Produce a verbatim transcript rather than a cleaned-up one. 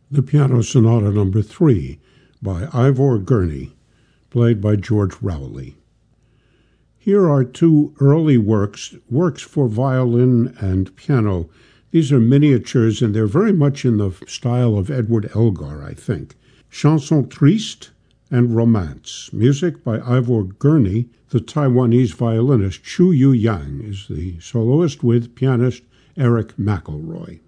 The Piano Sonata Number three by Ivor Gurney, played by George Rowley. Here are two early works, works for violin and piano. These are miniatures, and they're very much in the style of Edward Elgar, I think. Chanson Triste and Romance. Music by Ivor Gurney. The Taiwanese violinist Chu Yu Yang is the soloist, with pianist Eric McElroy.